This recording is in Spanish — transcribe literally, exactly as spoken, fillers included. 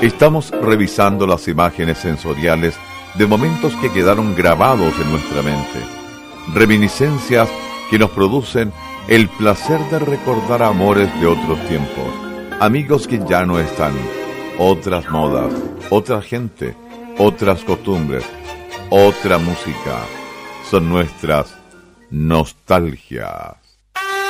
Estamos revisando las imágenes sensoriales de momentos que quedaron grabados en nuestra mente, reminiscencias que nos producen el placer de recordar amores de otros tiempos, amigos que ya no están, otras modas, otra gente, otras costumbres, otra música. Son nuestras nostalgias.